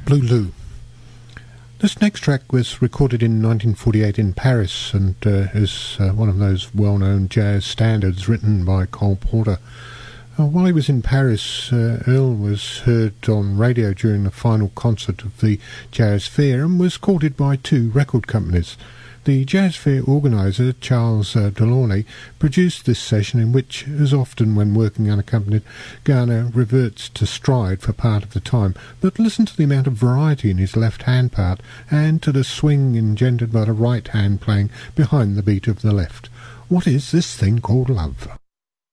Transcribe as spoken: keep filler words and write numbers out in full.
Blue Lou. This next track was recorded in nineteen forty-eight in Paris and uh, is uh, one of those well-known jazz standards written by Cole Porter. Uh, while he was in Paris, uh, Earl was heard on radio during the final concert of the Jazz Fair and was courted by two record companies. The Jazz Fair organiser, Charles uh, Delaunay, produced this session in which, as often when working unaccompanied, Garner reverts to stride for part of the time, but listen to the amount of variety in his left-hand part and to the swing engendered by the right hand playing behind the beat of the left. What is this thing called love?